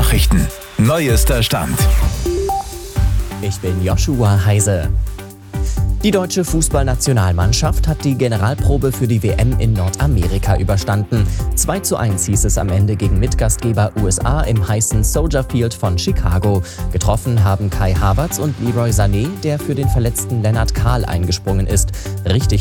Nachrichten. Neuester Stand. Ich bin Joshua Heise. Die deutsche Fußballnationalmannschaft hat die Generalprobe für die WM in Nordamerika überstanden. 2:1 hieß es am Ende gegen Mitgastgeber USA im heißen Soldier Field von Chicago. Getroffen haben Kai Havertz und Leroy Sané, der für den verletzten Lennart Kahl eingesprungen ist. Richtig